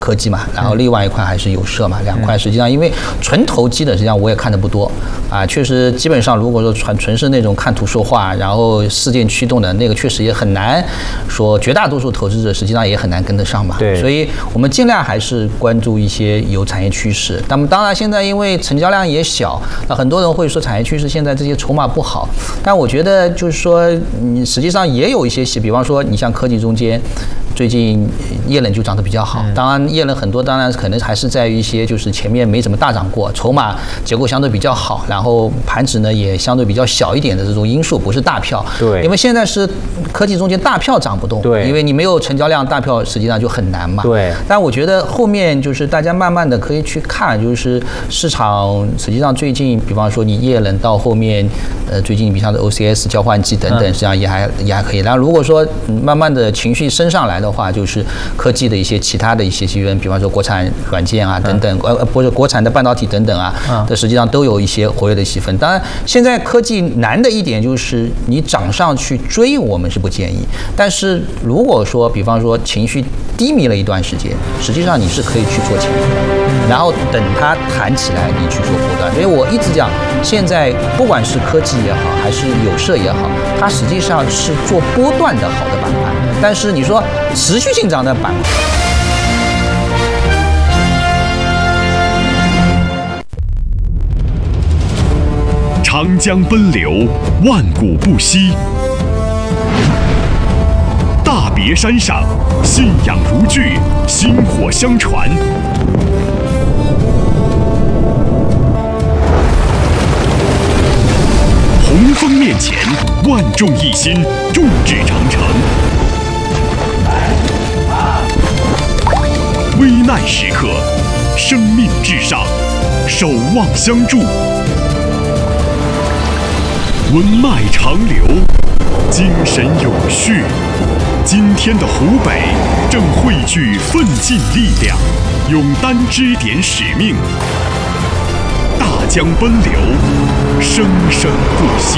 科技嘛，然后另外一块还是有色嘛，两块实际上因为纯投机的实际上我也看得不多啊，确实基本上如果说纯是那种看图说话，然后事件驱动的那个确实也很难说绝大多数投资者实际上也很难跟得上嘛。 对， 所以我们尽量还是关注一些有产业趋势。那么当然现在因为成交量也小，那很多人会说产业趋势现在这些筹码不好，但我觉得就是说实际上也有一些比方说你像科技中间最近液冷就涨得比较好，当然液冷很多当然可能还是在于一些就是前面没怎么大涨过，筹码结构相对比较好，然后盘子呢也相对比较小一点的这种因素，不是大票。 对， 因为现在是科技中间大票涨不动， 对， 因为你没有成交量，大票实际上就很难嘛。 对， 但我觉得后面就是大家慢慢的可以去看，就是市场实际上最近，比方说你液冷到后面，最近比方说 OCS 交换机等等，实际上也还可以。然后如果说慢慢的情绪升上来的话，就是科技的一些其他的一些细分，比方说国产软件啊等等，或者国产的半导体等等啊，这实际上都有一些活跃的细分。当然，现在科技难的一点就是你涨上去追，我们是不建议。但是如果说，比方说情绪低迷了一段时间，实际上你是可以去做前面的，然后等它弹起来，你去做波段。所以我一直讲，现在不管是科技也好，还是有色也好，它实际上是做波段的好的板块。但是你说持续性涨的板块， 长江奔流，万古不息。大别山上，信仰如炬，薪火相传。洪峰面前，万众一心，众志成城。危难时刻，生命至上，守望相助。文脉长流，精神永续。今天的湖北正汇聚奋进力量，勇担支点使命。大江奔流，生生不息。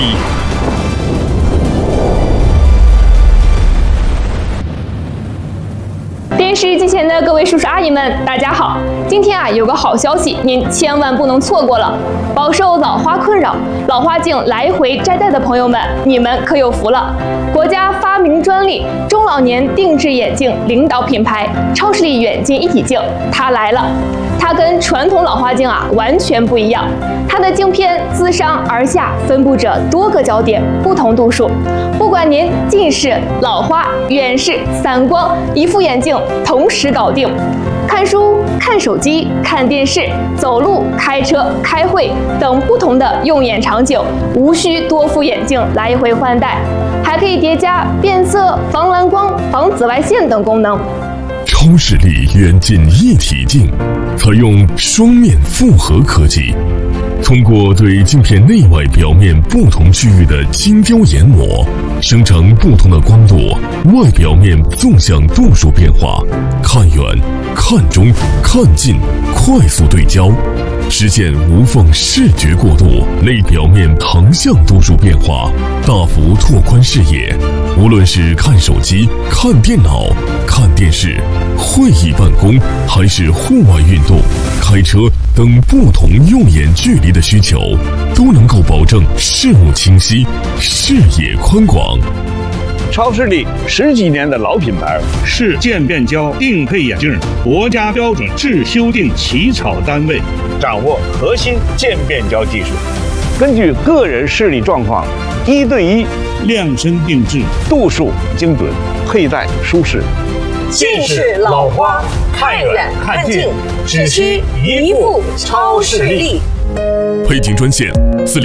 电视机前的各位叔叔阿姨们，大家好！今天有个好消息，您千万不能错过了。饱受老花困扰、老花镜来回摘戴的朋友们，你们可有福了！国家发明专利中老年定制眼镜领导品牌超视力远近一体镜，它来了。它跟传统老花镜完全不一样，它的镜片自上而下分布着多个焦点，不同度数。不管您近视、老花、远视、散光，一副眼镜同时搞定。看书、看手机、看电视、走路、开车、开会等不同的用眼场景，无需多副眼镜来回换代，还可以叠加变色、防蓝光、防紫外线等功能。 超视力远近一体镜采用双面复合科技，通过对镜片内外表面不同区域的精雕研磨，生成不同的光度、外表面纵向度数变化，看远、看中、看近，快速对焦，实现无缝视觉过渡，内表面横向度数变化，大幅拓宽视野。无论是看手机、看电脑、看电视、会议办公，还是户外运动、开车等不同用眼距离的需求，都能够保证视物清晰、视野宽广。 超视力10几年的老品牌，是渐变焦定配眼镜国家标准制修订起草单位，掌握核心渐变焦技术，根据个人视力状况1对1量身定制，度数精准，佩戴舒适。 近视、老花，看远看近，只需一副超视力。 配镜专线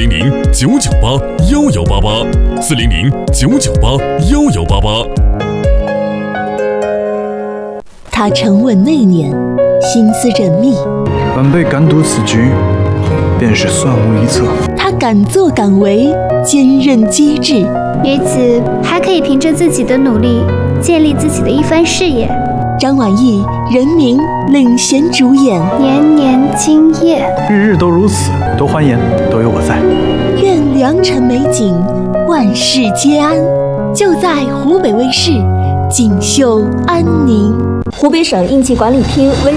400-998-1188，400-998-1188。 他沉稳内敛，心思缜密， 晚辈敢赌此局，便是算无一策。 他敢作敢为，坚韧机智， 于此还可以凭着自己的努力建立自己的一番事业。 张晚意人民领衔主演， 年年今夜， 日日都如此，多欢颜，都有我在。 愿良辰美景，万事皆安，就在湖北卫视锦绣安宁。 湖北省应急管理厅温